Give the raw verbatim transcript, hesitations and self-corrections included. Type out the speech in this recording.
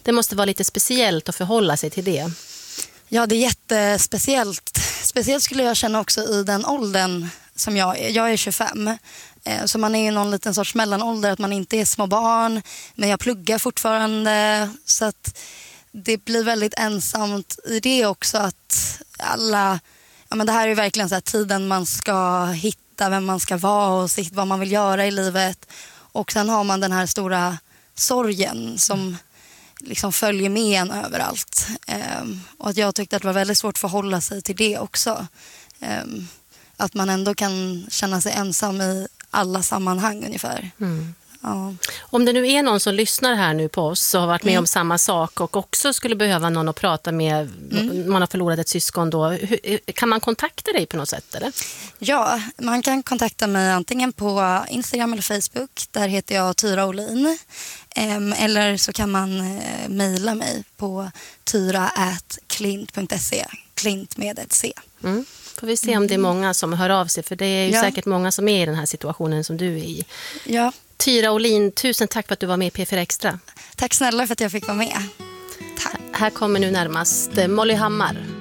Det måste vara lite speciellt att förhålla sig till det. Ja, det är jättespeciellt. Speciellt skulle jag känna också i den åldern som jag är. Jag är tjugofem. Så man är i någon liten sorts mellanålder, att man inte är små barn, men jag pluggar fortfarande. Så att det blir väldigt ensamt i det också, att alla, ja men det här är verkligen så här tiden man ska hitta vem man ska vara och vad man vill göra i livet. Och sen har man den här stora sorgen som liksom följer med en överallt. Um, och att jag tyckte att det var väldigt svårt att förhålla sig till det också. Um, att man ändå kan känna sig ensam i alla sammanhang ungefär. Mm. Ja. Om det nu är någon som lyssnar här nu på oss och har varit med mm. om samma sak och också skulle behöva någon att prata med, mm. man har förlorat ett syskon då, hur, kan man kontakta dig på något sätt eller? Ja, man kan kontakta mig antingen på Instagram eller Facebook, där heter jag Tyra Olin. Um, eller så kan man uh, mejla mig på tyra at klint punkt se, klint med ett C. Mm. Får vi se om det är många som hör av sig, för det är ju ja. säkert många som är i den här situationen som du är i. Ja. Tyra Olin, tusen tack för att du var med i P fyra Extra. Tack snälla för att jag fick vara med. Tack. Här kommer nu närmast Molly Hammar.